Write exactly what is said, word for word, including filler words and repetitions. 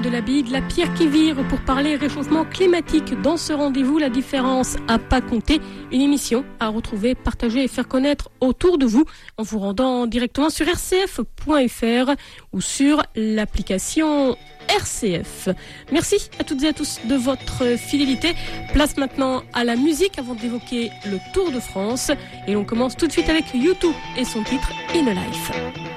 de la bille, de la pierre qui vire pour parler réchauffement climatique. Dans ce rendez-vous, la différence à pas compter. Une émission à retrouver, partager et faire connaître autour de vous en vous rendant directement sur r c f point f r ou sur l'application R C F. Merci à toutes et à tous de votre fidélité. Place maintenant à la musique avant d'évoquer le Tour de France. Et on commence tout de suite avec U deux et son titre In a Life.